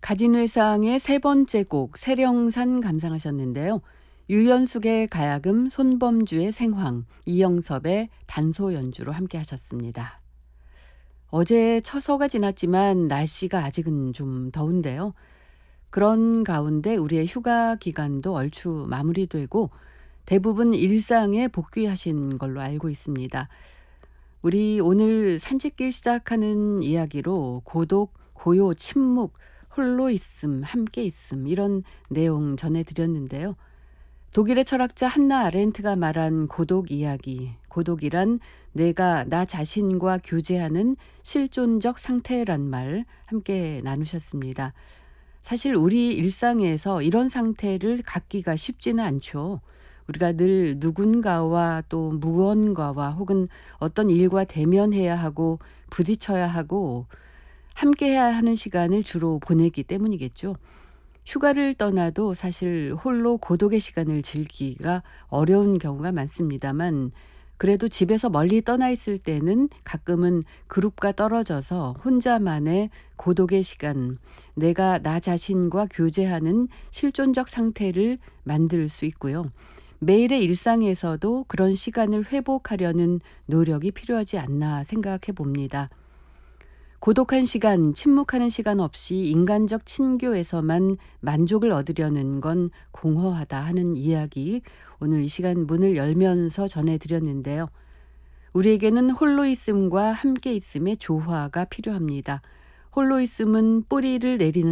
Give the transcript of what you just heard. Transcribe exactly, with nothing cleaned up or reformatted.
가진회상의 세 번째 곡 세령산 감상하셨는데요. 유연숙의 가야금, 손범주의 생황, 이영섭의 단소 연주로 함께 하셨습니다. 어제 처서가 지났지만 날씨가 아직은 좀 더운데요. 그런 가운데 우리의 휴가 기간도 얼추 마무리되고 대부분 일상에 복귀하신 걸로 알고 있습니다. 우리 오늘 산책길 시작하는 이야기로 고독, 고요, 침묵, 홀로 있음, 함께 있음 이런 내용 전해드렸는데요. 독일의 철학자 한나 아렌트가 말한 고독 이야기, 고독이란 내가 나 자신과 교제하는 실존적 상태란 말 함께 나누셨습니다. 사실 우리 일상에서 이런 상태를 갖기가 쉽지는 않죠. 우리가 늘 누군가와 또 무언가와 혹은 어떤 일과 대면해야 하고 부딪혀야 하고 함께해야 하는 시간을 주로 보내기 때문이겠죠. 휴가를 떠나도 사실 홀로 고독의 시간을 즐기기가 어려운 경우가 많습니다만 그래도 집에서 멀리 떠나 있을 때는 가끔은 그룹과 떨어져서 혼자만의 고독의 시간, 내가 나 자신과 교제하는 실존적 상태를 만들 수 있고요. 매일의 일상에서도 그런 시간을 회복하려는 노력이 필요하지 않나 생각해 봅니다. 고독한 시간, 침묵하는 시간 없이 인간적 친교에서만 만족을 얻으려는 건 공허하다 하는 이야기 오늘 이 시간 문을 열면서 전해드렸는데요. 우리에게는 홀로 있음과 함께 있음의 조화가 필요합니다. 홀로 있음은 뿌리를 내리는